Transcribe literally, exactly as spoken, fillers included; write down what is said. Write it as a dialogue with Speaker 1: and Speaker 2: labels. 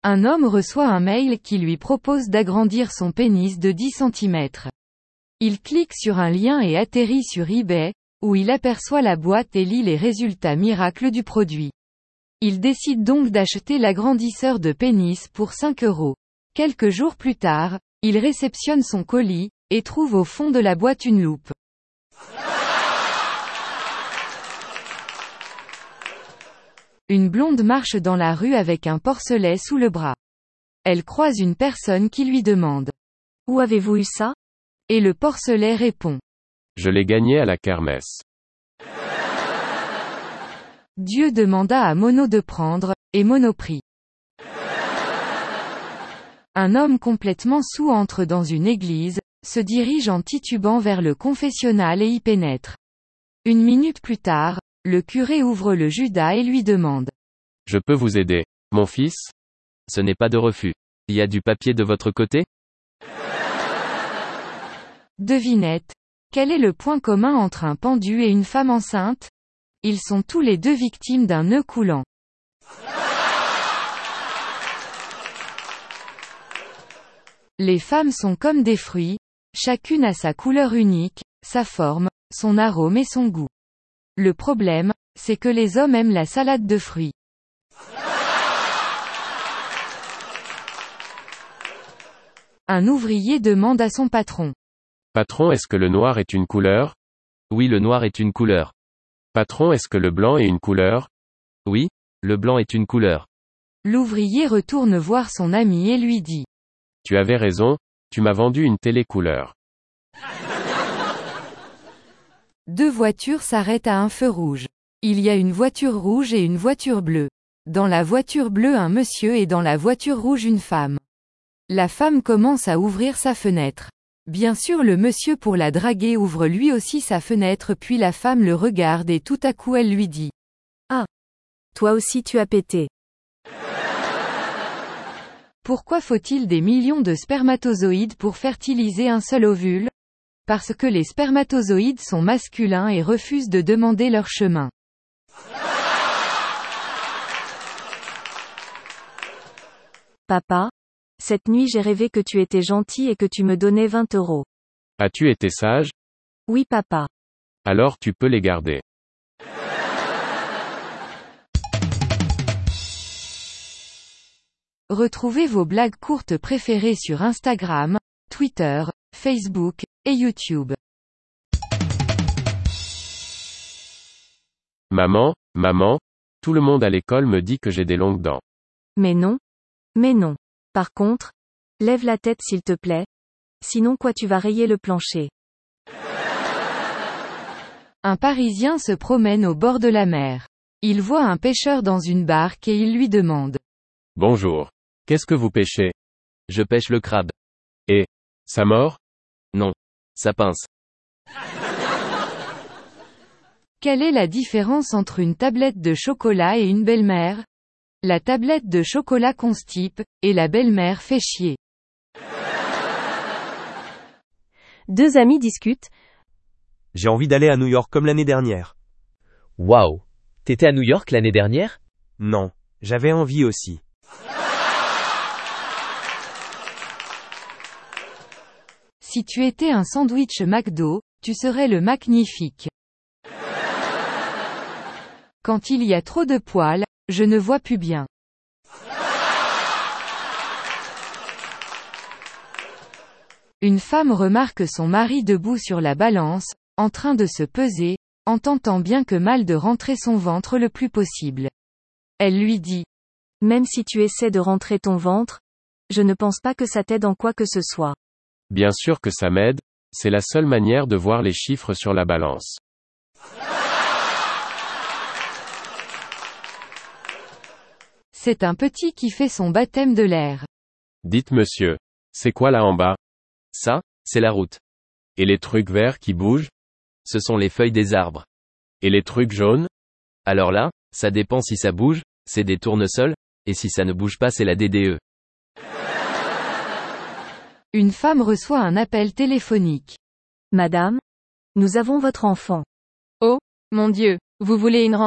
Speaker 1: Un homme reçoit un mail qui lui propose d'agrandir son pénis de dix centimètres. Il clique sur un lien et atterrit sur eBay, où il aperçoit la boîte et lit les résultats miracles du produit. Il décide donc d'acheter l'agrandisseur de pénis pour cinq euros. Quelques jours plus tard, il réceptionne son colis, et trouve au fond de la boîte une loupe. Une blonde marche dans la rue avec un porcelet sous le bras. Elle croise une personne qui lui demande « Où avez-vous eu ça ?» Et le porcelet répond
Speaker 2: « Je l'ai gagné à la kermesse. »
Speaker 1: Dieu demanda à Mono de prendre, et Mono prit. Un homme complètement saoul entre dans une église, se dirige en titubant vers le confessionnal et y pénètre. Une minute plus tard, le curé ouvre le Judas et lui demande «
Speaker 2: Je peux vous aider, mon fils ?
Speaker 3: Ce n'est pas de refus. Il y a du papier de votre côté ?
Speaker 1: Devinette. Quel est le point commun entre un pendu et une femme enceinte ? Ils sont tous les deux victimes d'un nœud coulant. Les femmes sont comme des fruits, chacune a sa couleur unique, sa forme, son arôme et son goût. Le problème, c'est que les hommes aiment la salade de fruits. Un ouvrier demande à son patron.
Speaker 2: Patron, est-ce que le noir est une couleur ?
Speaker 3: Oui, le noir est une couleur.
Speaker 2: Patron, est-ce que le blanc est une couleur ?
Speaker 3: Oui, le blanc est une couleur.
Speaker 1: L'ouvrier retourne voir son ami et lui dit.
Speaker 2: Tu avais raison, tu m'as vendu une télé couleur.
Speaker 1: Deux voitures s'arrêtent à un feu rouge. Il y a une voiture rouge et une voiture bleue. Dans la voiture bleue un monsieur et dans la voiture rouge une femme. La femme commence à ouvrir sa fenêtre. Bien sûr le monsieur pour la draguer ouvre lui aussi sa fenêtre puis la femme le regarde et tout à coup elle lui dit. Ah. Toi aussi tu as pété. Pourquoi faut-il des millions de spermatozoïdes pour fertiliser un seul ovule ? Parce que les spermatozoïdes sont masculins et refusent de demander leur chemin.
Speaker 4: Papa, cette nuit j'ai rêvé que tu étais gentil et que tu me donnais vingt euros.
Speaker 2: As-tu été sage ?
Speaker 4: Oui papa.
Speaker 2: Alors tu peux les garder.
Speaker 1: Retrouvez vos blagues courtes préférées sur Instagram, Twitter, Facebook, et YouTube.
Speaker 2: Maman, maman, tout le monde à l'école me dit que j'ai des longues dents.
Speaker 4: Mais non. Mais non. Par contre, lève la tête s'il te plaît. Sinon quoi tu vas rayer le plancher.
Speaker 1: Un Parisien se promène au bord de la mer. Il voit un pêcheur dans une barque et il lui demande.
Speaker 2: Bonjour. Qu'est-ce que vous pêchez ?
Speaker 3: Je pêche le crabe.
Speaker 2: Et, ça mord ?
Speaker 3: Non. Ça pince.
Speaker 1: Quelle est la différence entre une tablette de chocolat et une belle-mère ? La tablette de chocolat constipe, et la belle-mère fait chier.
Speaker 4: Deux amis discutent.
Speaker 5: J'ai envie d'aller à New York comme l'année dernière.
Speaker 6: Waouh. T'étais à New York l'année dernière ?
Speaker 5: Non, j'avais envie aussi.
Speaker 1: Si tu étais un sandwich McDo, tu serais le magnifique. Quand il y a trop de poils, je ne vois plus bien. Une femme remarque son mari debout sur la balance, en train de se peser, en tentant bien que mal de rentrer son ventre le plus possible. Elle lui dit.
Speaker 4: Même si tu essaies de rentrer ton ventre, je ne pense pas que ça t'aide en quoi que ce soit.
Speaker 2: Bien sûr que ça m'aide, c'est la seule manière de voir les chiffres sur la balance.
Speaker 1: C'est un petit qui fait son baptême de l'air.
Speaker 2: Dites monsieur, c'est quoi là en bas ?
Speaker 3: Ça, c'est la route.
Speaker 2: Et les trucs verts qui bougent ?
Speaker 3: Ce sont les feuilles des arbres.
Speaker 2: Et les trucs jaunes ?
Speaker 3: Alors là, ça dépend si ça bouge, c'est des tournesols, et si ça ne bouge pas c'est la D D E.
Speaker 1: Une femme reçoit un appel téléphonique.
Speaker 4: Madame, nous avons votre enfant.
Speaker 7: Oh, mon Dieu, vous voulez une rançon ?